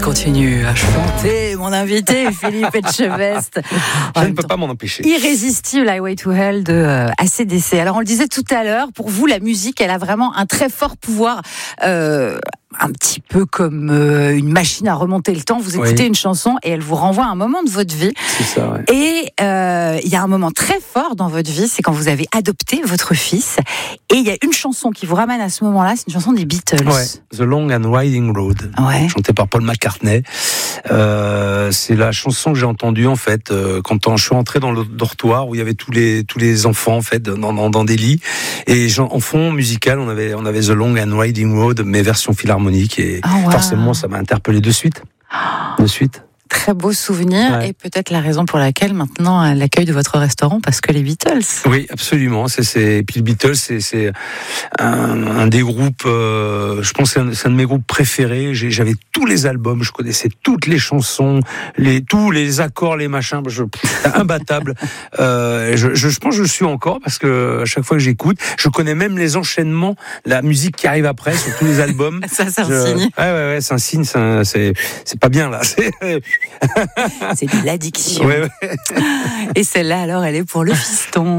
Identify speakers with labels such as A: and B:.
A: continue à chanter, mon invité, Philippe Etchebest.
B: Je ne peux pas m'en empêcher.
A: Irrésistible, Highway to Hell de AC/DC. Alors, on le disait tout à l'heure, pour vous, la musique, elle a vraiment un très fort pouvoir, un petit peu comme une machine à remonter le temps. Vous écoutez une chanson et elle vous renvoie à un moment de votre vie.
B: C'est ça, ouais.
A: Et il y a un moment très fort dans votre vie, c'est quand vous avez adopté votre fils. Et il y a une chanson qui vous ramène à ce moment-là, c'est une chanson des Beatles.
B: Ouais, The Long and Winding Road, chantée par Paul McCartney. C'est la chanson que j'ai entendue en fait quand je suis entré dans le dortoir où il y avait tous les enfants en fait dans des lits, et en fond musical on avait The Long and Winding Road mais version philharmonique, et forcément ça m'a interpellé de suite.
A: Très beau souvenir, et peut-être la raison pour laquelle maintenant l'accueil de votre restaurant, parce que les Beatles.
B: Oui, absolument. Et puis les Beatles, c'est un des groupes. Je pense que c'est un de mes groupes préférés. J'avais tous les albums, je connaissais toutes les chansons, tous les accords, les machins. Imbattable. Je pense que je suis encore, parce que à chaque fois que j'écoute, je connais même les enchaînements, la musique qui arrive après sur tous les albums.
A: Ça, c'est un signe.
B: Ouais, c'est un signe. C'est pas bien là.
A: C'est de l'addiction. Et celle-là, alors, elle est pour le fiston.